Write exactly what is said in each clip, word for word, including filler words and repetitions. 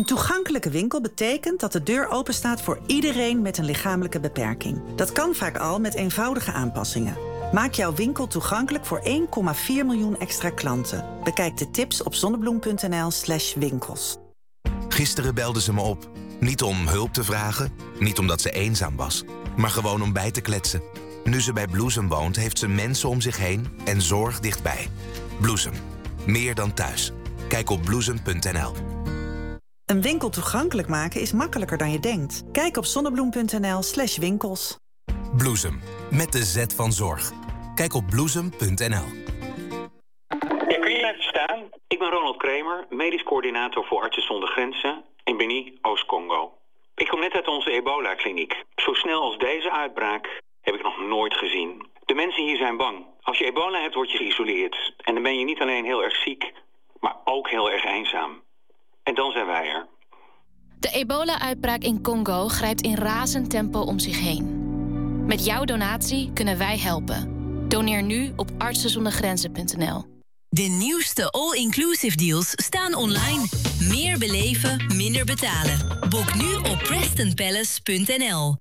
Een toegankelijke winkel betekent dat de deur openstaat voor iedereen met een lichamelijke beperking. Dat kan vaak al met eenvoudige aanpassingen. Maak jouw winkel toegankelijk voor één komma vier miljoen extra klanten. Bekijk de tips op zonnebloem.nl slash winkels. Gisteren belde ze me op. Niet om hulp te vragen, niet omdat ze eenzaam was, maar gewoon om bij te kletsen. Nu ze bij Bloesem woont, heeft ze mensen om zich heen en zorg dichtbij. Bloesem. Meer dan thuis. Kijk op bloesem punt n l. Een winkel toegankelijk maken is makkelijker dan je denkt. Kijk op zonnebloem.nl slash winkels. Bloesem. Met de Z van zorg. Kijk op bloesem punt n l. Ja, kun je even staan? Ik ben Ronald Kramer, medisch coördinator voor Artsen zonder Grenzen in Beni, Oost-Congo. Ik kom net uit onze ebola-kliniek. Zo snel als deze uitbraak heb ik nog nooit gezien. De mensen hier zijn bang. Als je ebola hebt, word je geïsoleerd. En dan ben je niet alleen heel erg ziek, maar ook heel erg eenzaam. En dan zijn wij er. De ebola-uitbraak in Congo grijpt in razend tempo om zich heen. Met jouw donatie kunnen wij helpen. Doneer nu op artsen zonder grenzen punt n l. De nieuwste all-inclusive deals staan online. Meer beleven, minder betalen. Boek nu op preston palace punt n l.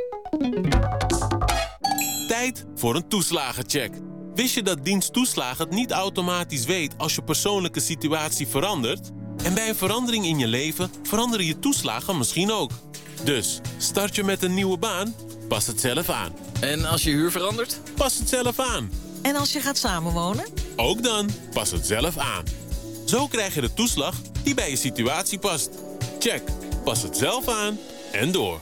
Tijd voor een toeslagencheck. Wist je dat dienst toeslagen het niet automatisch weet als je persoonlijke situatie verandert? En bij een verandering in je leven veranderen je toeslagen misschien ook. Dus, start je met een nieuwe baan? Pas het zelf aan. En als je huur verandert? Pas het zelf aan. En als je gaat samenwonen? Ook dan, pas het zelf aan. Zo krijg je de toeslag die bij je situatie past. Check, pas het zelf aan en door.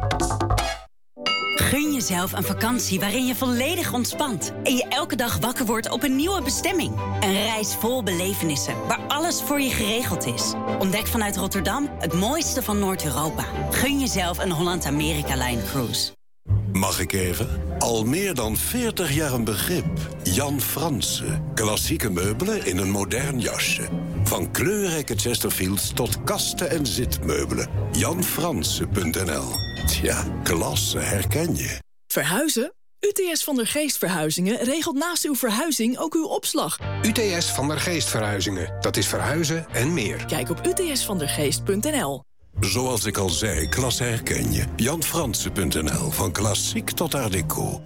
Gun jezelf een vakantie waarin je volledig ontspant en je elke dag wakker wordt op een nieuwe bestemming. Een reis vol belevenissen, waar alles voor je geregeld is. Ontdek vanuit Rotterdam het mooiste van Noord-Europa. Gun jezelf een Holland-Amerika-Line cruise. Mag ik even? Al meer dan veertig jaar een begrip. Jan Fransen. Klassieke meubelen in een modern jasje. Van kleurrijke Chesterfields tot kasten en zitmeubelen. jan fransen punt n l. Tja, klasse herken je. Verhuizen? U T S van der Geest Verhuizingen regelt naast uw verhuizing ook uw opslag. U T S van der Geest Verhuizingen. Dat is verhuizen en meer. Kijk op u t s van der geest punt n l. Zoals ik al zei, klasse herken je. jan fransen punt n l. Van klassiek tot art déco.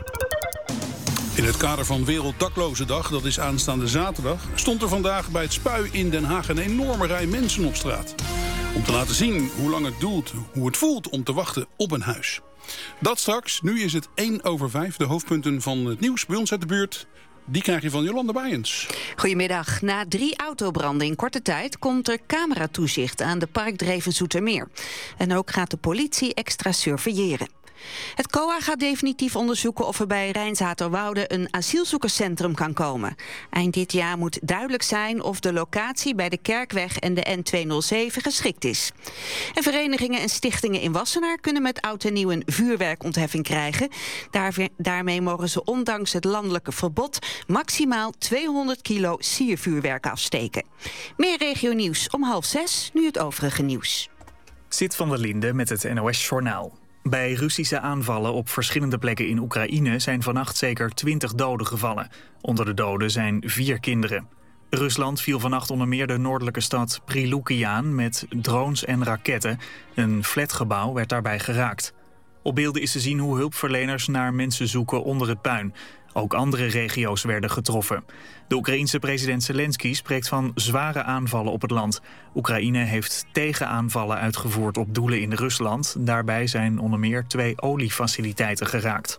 In het kader van Werelddaklozendag, dat is aanstaande zaterdag, stond er vandaag bij het Spui in Den Haag een enorme rij mensen op straat. Om te laten zien hoe lang het doelt, hoe het voelt om te wachten op een huis. Dat straks, nu is het één over vijf. De hoofdpunten van het nieuws bij ons uit de buurt, die krijg je van Jolanda Bijens. Goedemiddag. Na drie autobranden in korte tijd komt er cameratoezicht aan de Parkdreef in Zoetermeer. En ook gaat de politie extra surveilleren. Het C O A gaat definitief onderzoeken of er bij Rijnzaterwoude een asielzoekerscentrum kan komen. Eind dit jaar moet duidelijk zijn of de locatie bij de Kerkweg en de N tweehonderdzeven geschikt is. En verenigingen en stichtingen in Wassenaar kunnen met oud en nieuw een vuurwerkontheffing krijgen. Daar, daarmee mogen ze ondanks het landelijke verbod maximaal tweehonderd kilo siervuurwerk afsteken. Meer regionieuws om half zes, nu het overige nieuws. Zit van der Linde met het N O S-journaal. Bij Russische aanvallen op verschillende plekken in Oekraïne zijn vannacht zeker twintig doden gevallen. Onder de doden zijn vier kinderen. Rusland viel vannacht onder meer de noordelijke stad Priluki aan met drones en raketten. Een flatgebouw werd daarbij geraakt. Op beelden is te zien hoe hulpverleners naar mensen zoeken onder het puin. Ook andere regio's werden getroffen. De Oekraïense president Zelensky spreekt van zware aanvallen op het land. Oekraïne heeft tegenaanvallen uitgevoerd op doelen in Rusland. Daarbij zijn onder meer twee oliefaciliteiten geraakt.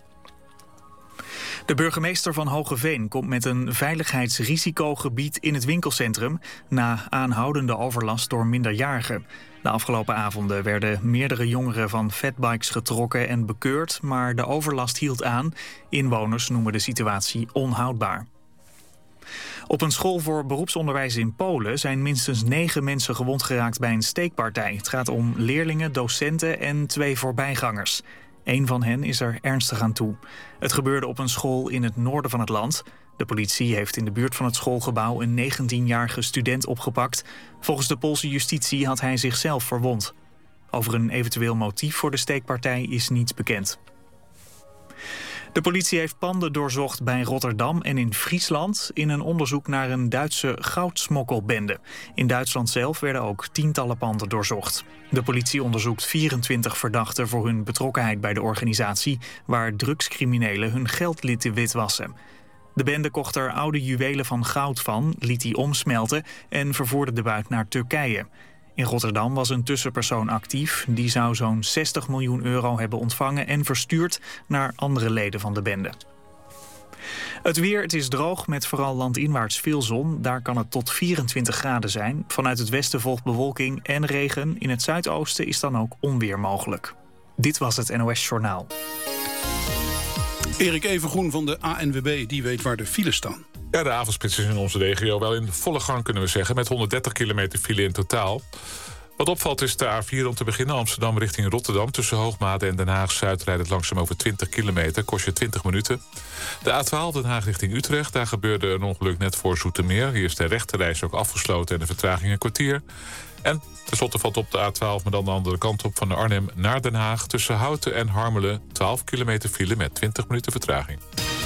De burgemeester van Hogeveen komt met een veiligheidsrisicogebied in het winkelcentrum na aanhoudende overlast door minderjarigen. De afgelopen avonden werden meerdere jongeren van fatbikes getrokken en bekeurd, maar de overlast hield aan. Inwoners noemen de situatie onhoudbaar. Op een school voor beroepsonderwijs in Polen zijn minstens negen mensen gewond geraakt bij een steekpartij. Het gaat om leerlingen, docenten en twee voorbijgangers. Eén van hen is er ernstig aan toe. Het gebeurde op een school in het noorden van het land. De politie heeft in de buurt van het schoolgebouw een negentienjarige student opgepakt. Volgens de Poolse justitie had hij zichzelf verwond. Over een eventueel motief voor de steekpartij is niets bekend. De politie heeft panden doorzocht bij Rotterdam en in Friesland in een onderzoek naar een Duitse goudsmokkelbende. In Duitsland zelf werden ook tientallen panden doorzocht. De politie onderzoekt vierentwintig verdachten voor hun betrokkenheid bij de organisatie, waar drugscriminelen hun geld lieten witwassen. De bende kocht er oude juwelen van goud van, liet die omsmelten en vervoerde de buit naar Turkije. In Rotterdam was een tussenpersoon actief. Die zou zo'n zestig miljoen euro hebben ontvangen en verstuurd naar andere leden van de bende. Het weer, het is droog met vooral landinwaarts veel zon. Daar kan het tot vierentwintig graden zijn. Vanuit het westen volgt bewolking en regen. In het zuidoosten is dan ook onweer mogelijk. Dit was het N O S Journaal. Erik Evengroen van de A N W B, die weet waar de files staan. Ja, de avondspits is in onze regio wel in volle gang, kunnen we zeggen, met honderddertig kilometer file in totaal. Wat opvalt is de A vier om te beginnen, Amsterdam richting Rotterdam. Tussen Hoogmade en Den Haag-Zuid rijdt het langzaam over twintig kilometer, kost je twintig minuten. De A twaalf Den Haag richting Utrecht, daar gebeurde een ongeluk net voor Zoetermeer. Hier is de rechterreis ook afgesloten en de vertraging een kwartier. En tenslotte valt op de A twaalf, maar dan de andere kant op, van Arnhem naar Den Haag. Tussen Houten en Harmelen twaalf kilometer file met twintig minuten vertraging.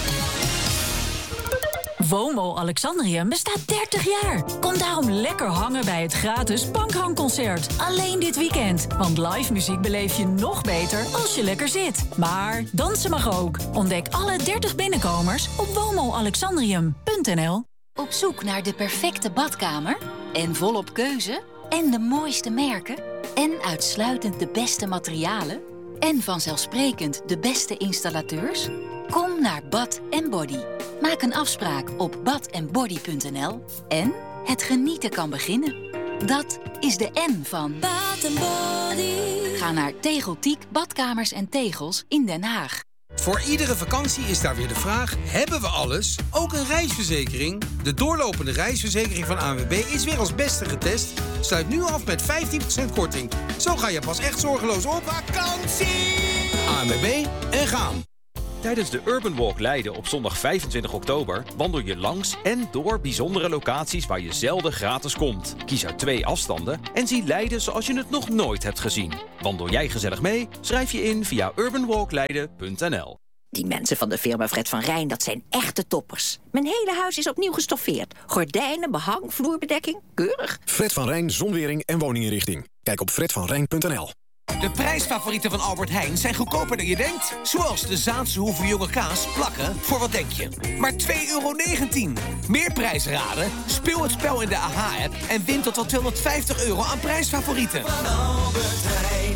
WOMO Alexandrium bestaat dertig jaar. Kom daarom lekker hangen bij het gratis Pankhangconcert. Alleen dit weekend. Want live muziek beleef je nog beter als je lekker zit. Maar dansen mag ook. Ontdek alle dertig binnenkomers op womo alexandrium punt n l. Op zoek naar de perfecte badkamer? En volop keuze? En de mooiste merken? En uitsluitend de beste materialen? En vanzelfsprekend de beste installateurs? Kom naar Bath and Body. Maak een afspraak op bath and body punt n l en het genieten kan beginnen. Dat is de N van Bath and Body. Ga naar Tegeltiek Badkamers en Tegels in Den Haag. Voor iedere vakantie is daar weer de vraag, hebben we alles? Ook een reisverzekering? De doorlopende reisverzekering van A N W B is weer als beste getest. Sluit nu af met vijftien procent korting. Zo ga je pas echt zorgeloos op vakantie. A N W B en gaan. Tijdens de Urban Walk Leiden op zondag vijfentwintig oktober wandel je langs en door bijzondere locaties waar je zelden gratis komt. Kies uit twee afstanden en zie Leiden zoals je het nog nooit hebt gezien. Wandel jij gezellig mee? Schrijf je in via urban walk leiden punt n l. Die mensen van de firma Fred van Rijn, dat zijn echte toppers. Mijn hele huis is opnieuw gestoffeerd. Gordijnen, behang, vloerbedekking, keurig. Fred van Rijn Zonwering en woninginrichting. Kijk op fred van rijn punt n l. De prijsfavorieten van Albert Heijn zijn goedkoper dan je denkt. Zoals de Zaanse Hoeve Jonge Kaas plakken voor wat denk je. Maar twee euro negentien. Meer prijs raden? Speel het spel in de A H-app en win tot wel tweehonderdvijftig euro aan prijsfavorieten. Van Albert Heijn.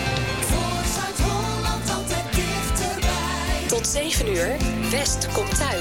Tot zeven uur, West komt thuis.